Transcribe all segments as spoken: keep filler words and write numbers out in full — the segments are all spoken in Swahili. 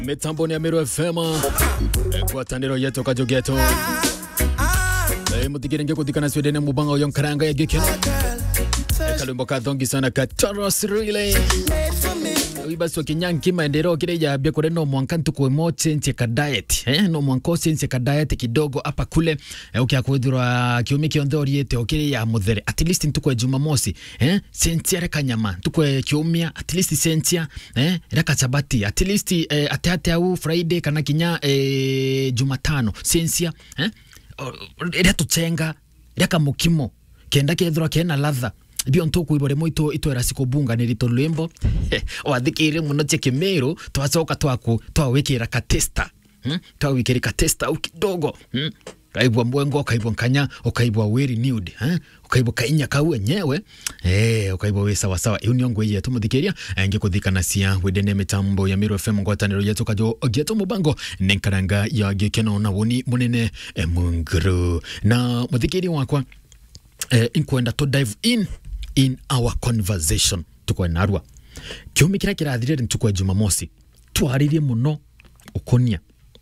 Mitambo ni Amiru F M kwa tandero yetu kajogeto mutigirenge kutikana swedene mubanga yonkaranga ya gikeno kalumbo kadongi sana ka Taurus Relay wibaso kinyanki maendero kile ya bia kore no mwankantu kwa mo change ka diet eh no mwanko change ka diet kidogo hapa kule eh, ukiakwithura kiumi kiondori yete okire ya muthere at least ntukwe Jumamosi eh sentia reka nyama tukwe kiumia at least sentia eh reka chabati at least eh, atate au Friday kana kinya eh, Jumatano sentia eh ira tucenga reka mukimo kenda kethura kena ladha bio ntoku ibore moito itwera sikobunga ni rito lwembo wathikire muno chekemero twacoka twaku twawikira ka testa hm twawikira ka testa au kidogo hm kaibwa mwengo kaibwa nkanya ukaibwa weri nude eh ukaibwa kainya kawe nyewe eh ukaibwa we sawa sawa iyo nyongo ye tumuthikiria enge kuthikana cia wedene mitambo ya Amiru F M ngwataniro yetu kajo geto mubango nenkaranga ya gikeno na woni munene e munguru na muthikiri wakwa eh inkwenda to dive in in our conversation tukwa narwa kiumi kira kirathirire ntukwa Jumamosi twaririe muno ukonia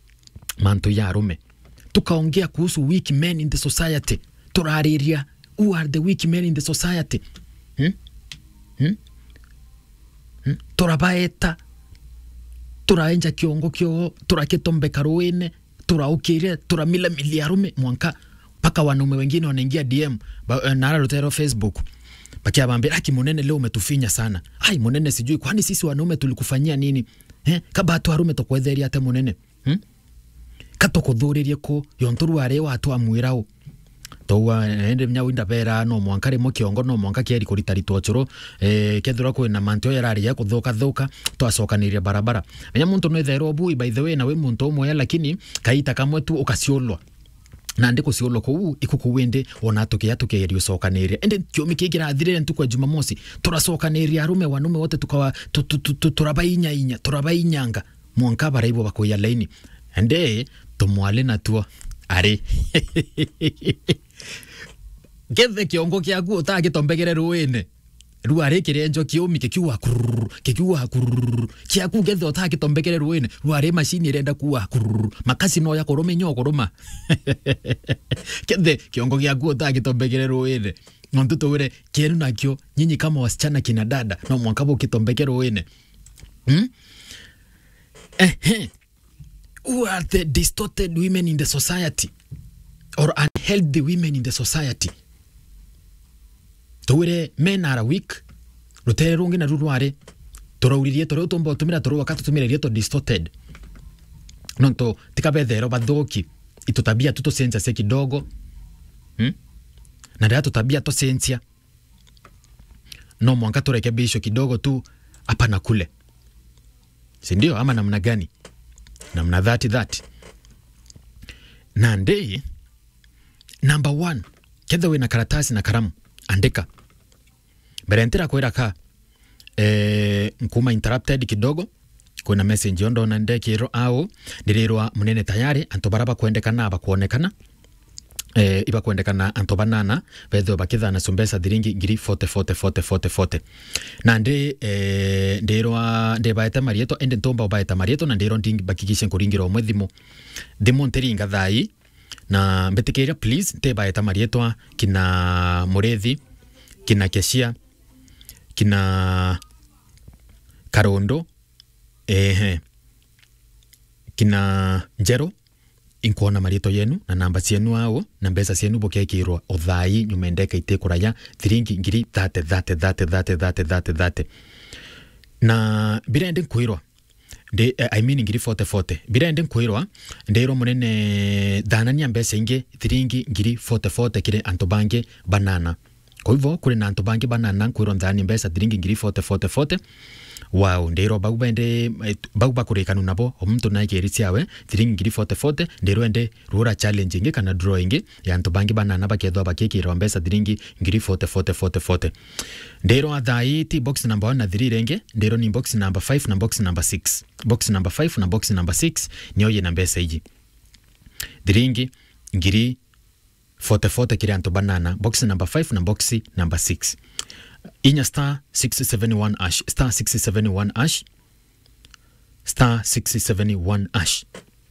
manto ya rume tukaongea kuhusu weak men in the society turariria who are the weak men in the society hmm? Hmm? Hmm? turabaeta turaenja kiongo kio turaketombeka ruine turaukire turamila miliarume mwanka paka wanaume wengine wanaingia D M na rutero Facebook pakia bambira aki munene leo umetufinya sana ai munene sijui kwani sisi wanaume tulikufanyia nini eh kabatu harume tokwetheria ate munene hm katokudhuririe ko yonturu are watu amwirao towa ende mnyawinda bera no mwankare mo kiongo no mwanka kieri kuritari tochoro eh kethura ko na mantio yarari ya kuthoka thoka twacokaniriria barabara menya muntu no thero bui by the way na we muntu omwe lakini kaita kamwe tu ukasiolwa na ndiko siolo ko ikukuwende ona atoke atoke yerio sokanere ende kiomi kigira thirire ntukwa Jumamosi turasokanere arume wanume wote tukawa turabainya inya turabainyanga mwanka baraibo bakoya laini ende tumwale na tuo are gethe kiongo kiaku utagitombegere ruine ruare kirenjo kiomi kikiwa kurr kikiwa kurr kiaku gethe utagitombegere ruine ruare machine irenda kuwa kurr makasi no yakorome nyokoroma gethe kiongo kiaku utagitombegere ruine nontuto wire kieru nakyo nyinyi kama wasichana kina dada no mwankabo kitombegere ruine hm eh eh who are the distorted women in the society or unhealthy women in the society towire men are weak rutere rungi na ruruare turauririe toro tombo tumira toro wakati tumira rieto distorted nonto tikabethero bathoki itutabia tuto sensa se kidogo hm na ndio tutabia to sensia no mwanka turekebisho kidogo tu hapa na kule si ndio ama namna gani namna that that nande number one kedha we na karatasi na karamu andika berentera kwera ka eh nkuma interrupted kidogo kuna message yondo na ndekiro au ndirirwa munene tayari antobaraba kuendekana abakuonekana eh iba kuendekana antobanana betho bakithana sumbesa thiringi ngiri forty forty forty forty forty na ndi eh ndirwa ndebaeta marieto ende ntomba obaeta marieto na ndiro ndingi bakikishe kuringira omwethimo ndimo nteringa thai na mbetikira please ntebaeta marieto kina Murethi kina Keshia kina Karondo eh kina Njero inkona marito yenu na namba cienu ao na mbesa cienu bokekirwa othai nyumendeka itekuraya thiringi ngiri thirty thirty thirty thirty thirty thirty thirty na birende nkwirwa de I mean ngiri forty forty birende nkwirwa ndero munene dhanania mbesa inge thiringi ngiri forty forty kire antobange banana kwa hivyo kule na antobange banana nkwirwa ndhani mbesa thiringi ngiri forty forty forty wow ndero baguba ende baguba kurekanu nabo omuntu naikeri ciawe thiringi ngiri forty forty ndero ende rura challenging kana drawing ya antobange banana bakethwa bakekira mbesa thiringi ngiri forty forty forty forty ndero athai ti box number one na three renge ndero ni box number five na box number six box number five na box number six niyo ye na mbesa iji thiringi ngiri forty forty kire anto banana box number five na box number six inya star six seven one ash star six seven one ash star six seven one hash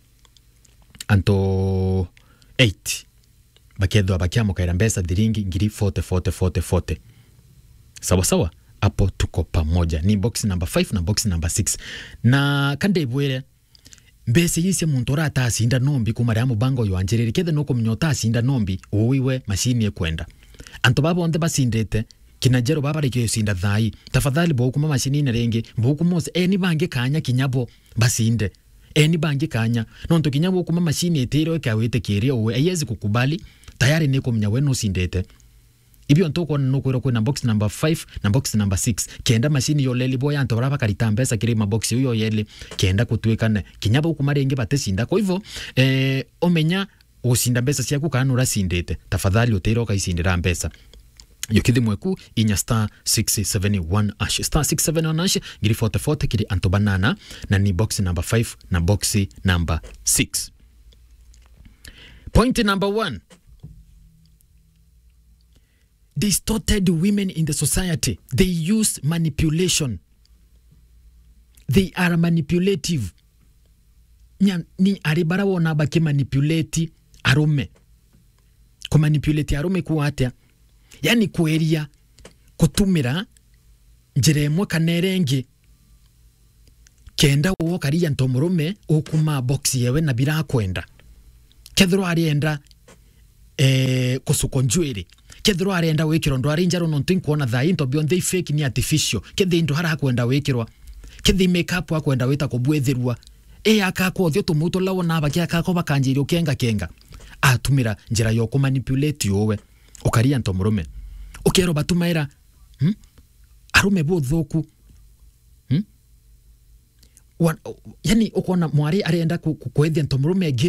anto eight bakedwa bakiamo kaira mbesa diringi ngiri forty forty forty forty. Sawa sawa, hapo tuko pamoja. Ni box number five na box number six. Na kande bwere mbese yise muntu ata asinda nombi kumara mubango yo anjerere kede no kumnyota asinda nombi uwiwe mashini ekwenda. Anto babo onde basindete kinajero baba reke sinda thai tafadhali bo kuma mashini nerenge bo kumose eni bange kanya kinyabo basinde eni bange kanya nonto kinyabo kuma mashini etero kawete kiri owe ayezi kukubali tayari neko mnyawe no sindete ibyo ntoko nokoro ko na box number five na box number six kenda mashini yo leli boya anto baraba karitambesa kiri ma box yo yele kenda kutwekana kinyabo kumarenge batesinda ko hivyo eh omenya usinda mbesa siaku kanura sindete tafadhali utero kaisindira mbesa yokidi mweku inya star six seven one hash star six seven one hash ngiri forty forty kiri anto banana na ni box number five na box number six. Point number one, distorted women in the society. They use manipulation. They are manipulative. Nya, ni aribara wona baki manipulate arume. Ko manipulate arume kuatia. Yani kueria kutumira njiremwe kanerenge kenda uwo kariya ntomurume ukuma box yewe na bira kwenda kethro arienda eh kusuko njwiri kethro arienda wekiro ndo ari njaro nonto inkuona thai into beyond they fake ni artificial kethe ndo hara kwenda wekirwa kethe makeup akwenda weta kubwethirwa e akako thio tumuto lawo na baki akako bakanjirio kenga kenga atumira njira yo ku manipulate yowe ukaria ntomurume ukero batumaira hmm? arume bothoku hmm? Wan, yani ukona mwari arienda kukwethia ntomurume